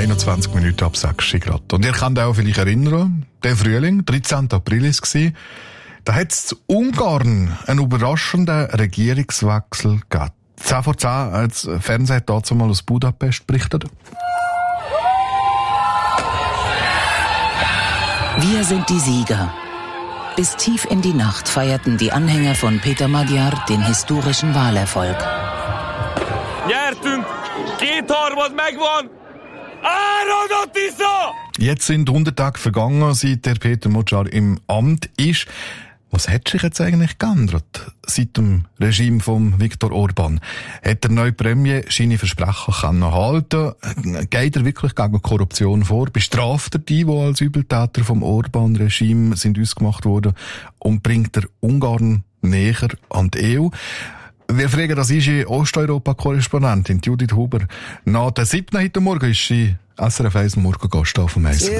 21 Minuten ab 6 Grad. Und ihr könnt auch vielleicht erinnern, der Frühling, 13. April war es, da hat es in Ungarn einen überraschenden Regierungswechsel gegeben. 10 vor 10 hat das Fernsehen dazu mal aus Budapest berichtet. Wir sind die Sieger. Bis tief in die Nacht feierten die Anhänger von Peter Magyar den historischen Wahlerfolg. Jetzt sind 100 Tage vergangen, seit der Peter Magyar im Amt ist. Was hat sich jetzt eigentlich geändert seit dem Regime von Viktor Orban? Hat der neue Premier seine Versprechen halten können? Geht er wirklich gegen Korruption vor? Bestraft er die als Übeltäter vom Orban-Regime sind ausgemacht worden? Und bringt er Ungarn näher an die EU? Wir fragen das unsere Osteuropa-Korrespondentin Judith Huber. Nach der 7. heute Morgen ist sie SRF 1 Morgengast auf dem Eis.